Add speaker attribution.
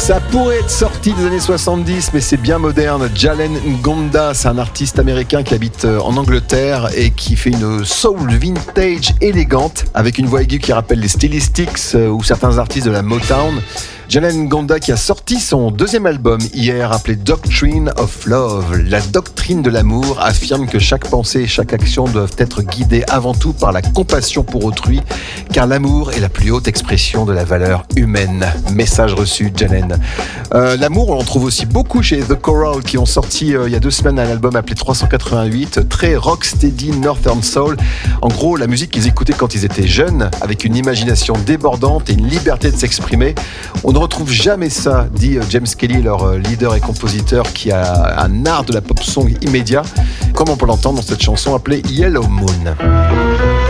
Speaker 1: Ça pourrait être sorti des années 70, mais c'est bien moderne. Jalen Ngonda, c'est un artiste américain qui habite en Angleterre et qui fait une soul vintage élégante avec une voix aiguë qui rappelle les Stylistics ou certains artistes de la Motown. Jalen Ngonda qui a sorti son deuxième album hier appelé Doctrine of Love. La doctrine de l'amour affirme que chaque pensée et chaque action doivent être guidées avant tout par la compassion pour autrui, car l'amour est la plus haute expression de la valeur humaine. Message reçu, Jalen. L'amour, on en trouve aussi beaucoup chez The Coral qui ont sorti il y a 2 semaines un album appelé 388, très rocksteady Northern Soul. En gros, la musique qu'ils écoutaient quand ils étaient jeunes, avec une imagination débordante et une liberté de s'exprimer. On ne retrouve jamais ça, dit James Kelly, leur leader et compositeur qui a un art de la pop song immédiat, comme on peut l'entendre dans cette chanson appelée Yellow Moon.